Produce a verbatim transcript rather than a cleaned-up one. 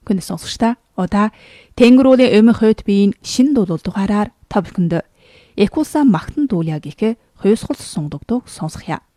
Хүнд сонсогчдаа одоо Тэнгэрүүлийн өмнө хойд биеийн шин дуулал дугаараар та бүхэнд Экуса магтан дуулаа гэх хуйсгал сунгаддаг сонсгоё.